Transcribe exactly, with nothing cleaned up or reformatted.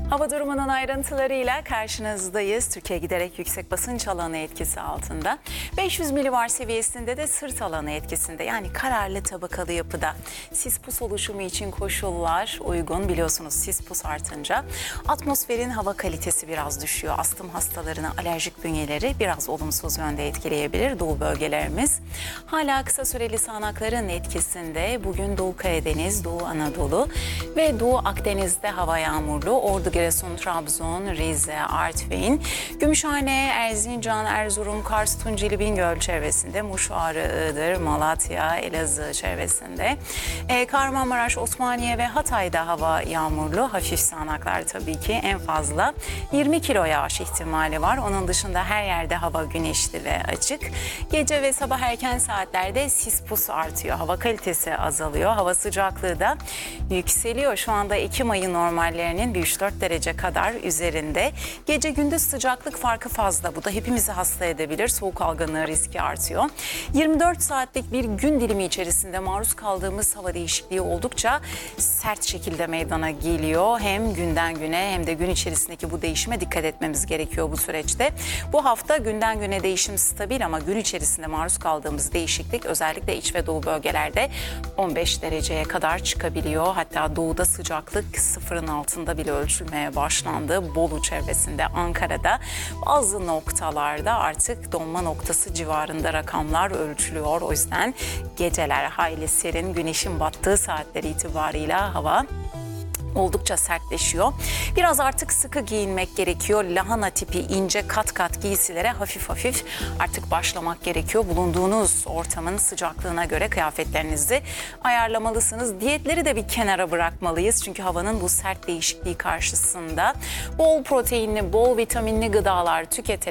Hava durumunun ayrıntılarıyla karşınızdayız. Türkiye giderek yüksek basınç alanı etkisi altında. beş yüz milibar seviyesinde de sırt alanı etkisinde, yani kararlı tabakalı yapıda. Sis pus oluşumu için koşullar uygun. Biliyorsunuz sis pus artınca atmosferin hava kalitesi biraz düşüyor. Astım hastalarını, alerjik bünyeleri biraz olumsuz yönde etkileyebilir doğu bölgelerimiz. Hala kısa süreli sağanakların etkisinde bugün Doğu Karadeniz, Doğu Anadolu ve Doğu Akdeniz'de hava yağmurlu. Ordu, Giresun, Trabzon, Rize, Artvin, Gümüşhane, Erzincan, Erzurum, Kars, Tunceli, Bingöl çevresinde, Muş, Ağrı, Iğdır, Malatya, Elazığ çevresinde, ee, Kahramanmaraş, Osmaniye ve Hatay'da hava yağmurlu. Hafif sağanaklar tabii ki, en fazla yirmi kilo yağış ihtimali var. Onun dışında her yerde hava güneşli ve açık. Gece ve sabah erken saatlerde sis pus artıyor. Hava kalitesi azalıyor. Hava sıcaklığı da yükseliyor. Şu anda Ekim ayı normallerinin bir üç dört derece kadar üzerinde. Gece gündüz sıcaklık farkı fazla. Bu da hepimizi hasta edebilir. Soğuk algınlığı riski artıyor. yirmi dört saatlik bir gün dilimi içerisinde maruz kaldığımız hava değişikliği oldukça sert şekilde meydana geliyor. Hem günden güne hem de gün içerisindeki bu değişime dikkat etmemiz gerekiyor bu süreçte. Bu hafta günden güne değişim stabil ama gün içerisinde maruz kaldığımız değişiklik özellikle iç ve doğu bölgelerde on beş dereceye kadar çıkabiliyor. Hatta doğuda sıcaklık sıfırın altında bile ölçülmeye başlandı. Bolu çevresinde, Ankara'da bazı noktalarda artık donma noktası civarında rakamlar ölçülüyor. O yüzden geceler hayli serin, güneşin battığı saatler itibarıyla hava oldukça sertleşiyor. Biraz artık sıkı giyinmek gerekiyor. Lahana tipi ince kat kat giysilere hafif hafif artık başlamak gerekiyor. Bulunduğunuz ortamın sıcaklığına göre kıyafetlerinizi ayarlamalısınız. Diyetleri de bir kenara bırakmalıyız. Çünkü havanın bu sert değişikliği karşısında bol proteinli, bol vitaminli gıdalar tüketerek